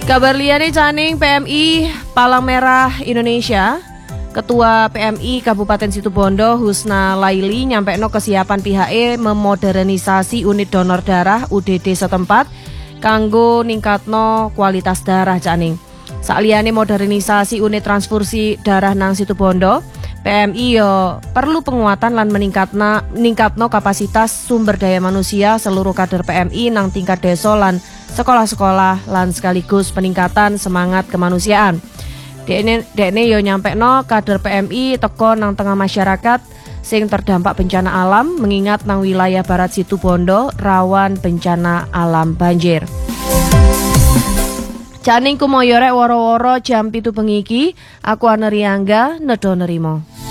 Kabar liyane caning PMI Palang Merah Indonesia, Ketua PMI Kabupaten Situbondo Husna Laili nyampekno kesiapan pihake memodernisasi unit donor darah UDD setempat kanggo ningkatno kualitas darah caning. Sakliyane modernisasi unit transfusi darah nang Situbondo, PMI yo perlu penguatan lan meningkatno kapasitas sumber daya manusia seluruh kader PMI nang tingkat desa lan sekolah-sekolah lan sekaligus peningkatan semangat kemanusiaan. Dekne yo nyampekno kader PMI teko nang tengah masyarakat sing terdampak bencana alam mengingat nang wilayah barat Situbondo rawan bencana alam banjir. Caning kumoyo rek woro-woro jam 7 bengi iki, aku Aneriangga nedo nerimo.